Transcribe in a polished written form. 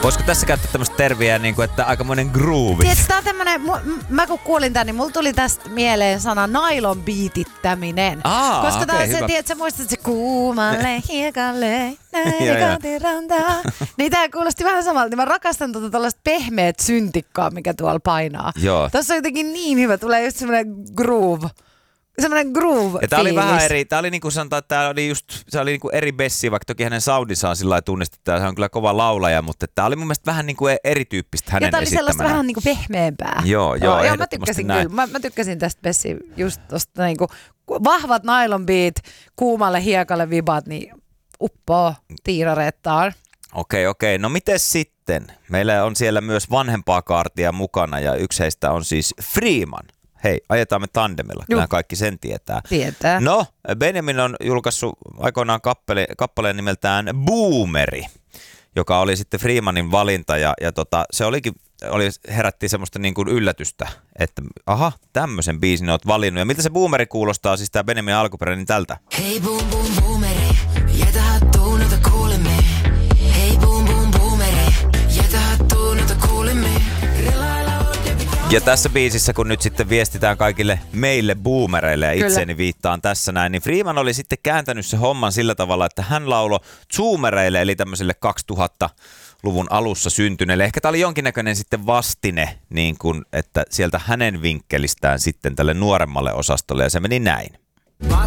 Voisiko tässä käyttää tämmöistä terviä, niin kuin, että aikamoinen groove? Tiedätkö, tää on tämmönen, mä kun kuulin tän, niin mulla tuli tästä mieleen sana nylon biitittäminen. Koska tää on se, tiedätkö, sä muistat se kuumalle hiekalle, näin kotirantaa. Niin tää kuulosti vähän samalta, niin mä rakastan tällaista pehmeät syntikkaa, mikä tuolla painaa. Joo. Tässä on jotenkin niin hyvä, tulee just semmonen groove. Semmoinen groove. Ja tää oli vähän eri, tää oli niinku sanotaan, että tää oli just, se oli niinku eri bessi, vaikka toki hänen soundinsa on sillä lailla tunnistettu, hän on kyllä kova laulaja, mutta tää oli mun mielestä vähän niinku erityyppistä hänen esittämänä. Ja tää oli sellaista vähän niinku pehmeämpää. Joo, mä tykkäsin näin. Kyllä, mä tykkäsin tästä bessi just tosta niinku, vahvat nylon beat, kuumalle hiekalle vibat, niin uppoo tiirarettaan. Okei. No miten sitten? Meillä on siellä myös vanhempaa kaartia mukana ja yksi heistä on siis Freeman. Hei, ajetaan me tandemilla, kyllä kaikki sen tietää. Tietää. No, Benjamin on julkaissut aikoinaan kappaleen nimeltään Boomeri, joka oli sitten Freemanin valinta ja se herätti semmoista niin kuin yllätystä, että aha, tämmöisen biisin oot valinnut. Ja miltä se Boomeri kuulostaa, siis tää Benjamin alkuperäinen niin tältä? Hei boom boom boomeri, jätä hattuun, jota kuulemme. Hei boom boom boomeri, jätä hattuun, jota kuulemme. Ja tässä biisissä, kun nyt sitten viestitään kaikille meille boomereille ja itseeni viittaan tässä näin, niin Freeman oli sitten kääntänyt se homman sillä tavalla, että hän lauloi zoomereille, eli tämmöiselle 2000-luvun alussa syntyneelle. Ehkä tämä oli jonkinnäköinen sitten vastine, niin kuin, että sieltä hänen vinkkelistään sitten tälle nuoremmalle osastolle, ja se meni näin.